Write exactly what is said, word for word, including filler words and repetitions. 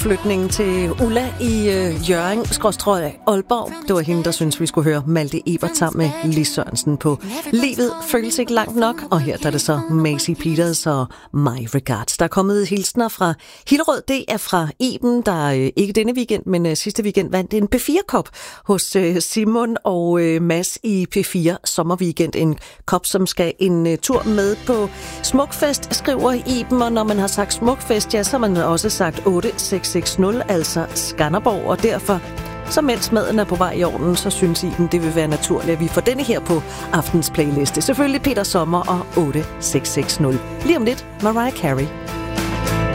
udflytningen til Ulla i øh, Hjørring, skråstrøg Aalborg. Det var hende, der synes vi skulle høre Malte Ebert sammen med Lis Sørensen på Livet føles ikke langt nok. Og her der er det så Maisie Peters og My Regards. Der er kommet hilsner fra Hillerød. Det er fra Iben, der øh, ikke denne weekend, men øh, sidste weekend vandt en P fire-kop hos øh, Simon og øh, Mads i P fire Sommerweekend. En kop, som skal en øh, tur med på Smukfest, skriver Iben. Og når man har sagt Smukfest, ja, så har man også sagt otte seks seks nul, altså Skanderborg, og derfor, så mens maden er på vej i ovnen, så synes Iben, det vil være naturligt, at vi får denne her på aftens playliste. Selvfølgelig Peter Sommer og otte seks seks nul. Lige om lidt, Mariah Carey.